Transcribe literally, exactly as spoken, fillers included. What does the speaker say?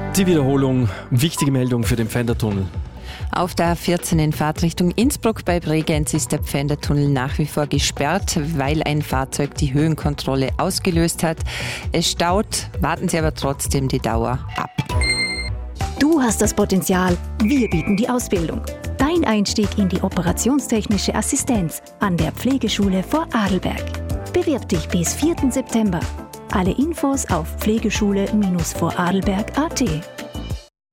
Die Wiederholung, wichtige Meldung für den Pfändertunnel. Auf der A vierzehn in Fahrtrichtung Innsbruck bei Bregenz ist der Pfändertunnel nach wie vor gesperrt, weil ein Fahrzeug die Höhenkontrolle ausgelöst hat. Es staut, warten Sie aber trotzdem die Dauer ab. Du hast das Potenzial, wir bieten die Ausbildung. Dein Einstieg in die operationstechnische Assistenz an der Pflegeschule Vorarlberg. Bewirb dich bis vierten September. Alle Infos auf pflegeschule Vorarlberg punkt at.